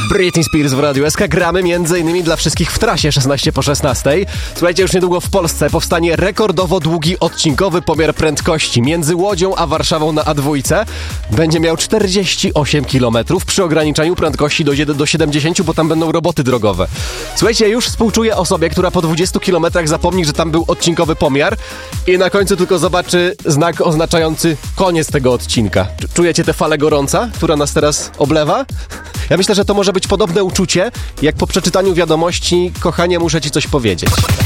Britney Spears w Radiu SK. Gramy m.in. dla wszystkich w trasie 16 po 16. Słuchajcie, już niedługo w Polsce powstanie rekordowo długi odcinkowy pomiar prędkości między Łodzią a Warszawą na A2. Będzie miał 48 km przy ograniczaniu prędkości do 70, bo tam będą roboty drogowe. Słuchajcie, już współczuję osobie, która po 20 km zapomni, że tam był odcinkowy pomiar i na końcu tylko zobaczy znak oznaczający koniec tego odcinka. Czujecie tę falę gorąca, która nas teraz oblewa? Ja myślę, że to może być podobne uczucie, jak po przeczytaniu wiadomości: kochanie, muszę ci coś powiedzieć.